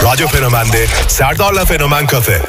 Radyo Fenomen'de Serdar'la Fenomen Kafe.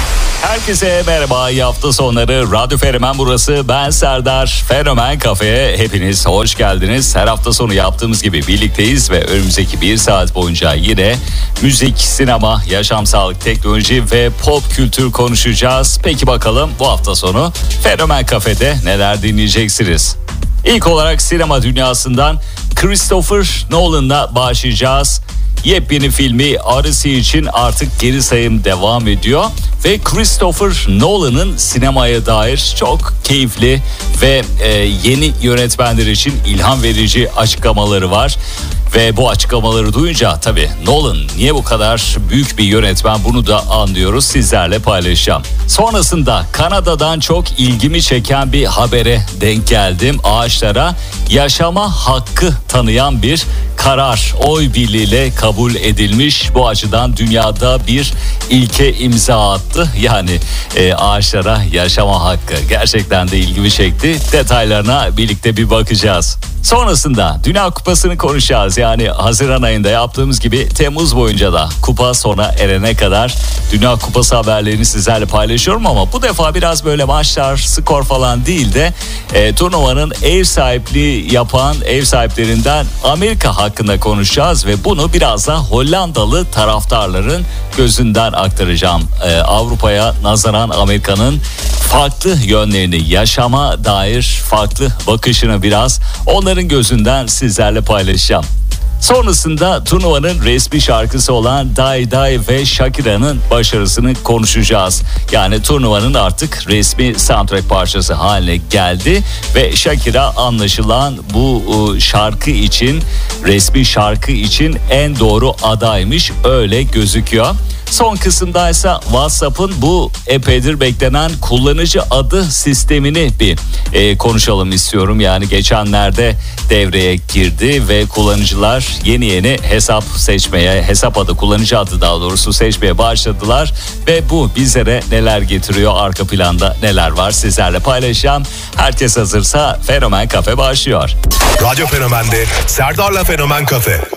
Herkese merhaba, iyi hafta sonları. Radyo Fenomen burası, ben Serdar. Fenomen Kafe'ye hepiniz hoş geldiniz. Her hafta sonu yaptığımız gibi birlikteyiz ve önümüzdeki bir saat boyunca yine müzik, sinema, yaşam, sağlık, teknoloji ve pop kültür konuşacağız. Peki bakalım bu hafta sonu Fenomen Kafe'de neler dinleyeceksiniz? İlk olarak sinema dünyasından Christopher Nolan'la başlayacağız. Yepyeni filmi Odyssey için artık geri sayım devam ediyor ve Christopher Nolan'ın sinemaya dair çok keyifli ve yeni yönetmenler için ilham verici açıklamaları var. Ve bu açıklamaları duyunca tabii Nolan niye bu kadar büyük bir yönetmen, bunu da anlıyoruz, sizlerle paylaşacağım. Sonrasında Kanada'dan çok ilgimi çeken bir habere denk geldim. Ağaçlara yaşama hakkı tanıyan bir karar oy birliğiyle kabul edilmiş. Bu açıdan dünyada bir ilke imza attı. Yani ağaçlara yaşama hakkı gerçekten de ilgimi çekti. Detaylarına birlikte bir bakacağız. Sonrasında Dünya Kupası'nı konuşacağız. Yani Haziran ayında yaptığımız gibi Temmuz boyunca da kupa sona erene kadar Dünya Kupası haberlerini sizlerle paylaşıyorum ama bu defa biraz böyle maçlar, skor falan değil de turnuvanın ev sahipliği yapan ev sahiplerinden Amerika hakkında konuşacağız ve bunu biraz da Hollandalı taraftarların gözünden aktaracağım. Avrupa'ya nazaran Amerika'nın farklı yönlerini, yaşama dair farklı bakışını biraz onların gözünden sizlerle paylaşacağım. Sonrasında turnuvanın resmi şarkısı olan Die Die ve Shakira'nın başarısını konuşacağız. Yani turnuvanın artık resmi soundtrack parçası haline geldi ve Shakira anlaşılan bu şarkı için, resmi şarkı için en doğru adaymış, öyle gözüküyor. Son kısımdaysa WhatsApp'ın bu epeydir beklenen kullanıcı adı sistemini bir konuşalım istiyorum. Yani geçenlerde devreye girdi ve kullanıcılar yeni hesap seçmeye, hesap adı, kullanıcı adı daha doğrusu seçmeye başladılar. Ve bu bizlere neler getiriyor, arka planda neler var sizlerle paylaşacağım. Herkes hazırsa Fenomen Kafe başlıyor. Radyo Fenomen'de Serdar'la Fenomen Kafe.